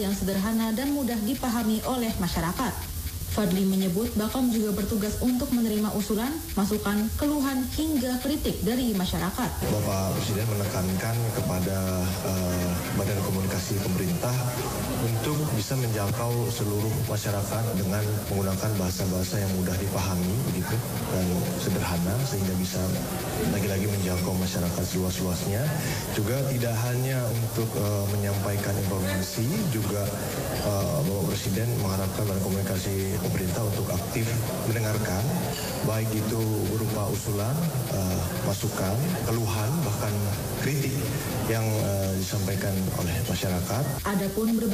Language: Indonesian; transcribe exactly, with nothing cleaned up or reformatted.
yang sederhana dan mudah dipahami oleh masyarakat. Fadli menyebut Bakom juga bertugas untuk menerima usulan, masukan, keluhan hingga kritik dari masyarakat. Bapak Presiden menekankan kepada uh, Badan Komunikasi Pemerintah untuk bisa menjangkau seluruh masyarakat dengan menggunakan bahasa-bahasa yang mudah dipahami begitu dan sederhana sehingga bisa lagi-lagi menjangkau masyarakat seluas-luasnya. Juga tidak hanya untuk uh, menyampaikan informasi, juga uh, Bapak Presiden mengharapkan Badan Komunikasi Pemerintah untuk aktif mendengarkan, baik itu berupa usulan, uh, masukan, keluhan, bahkan kritik yang uh, disampaikan oleh masyarakat. Adapun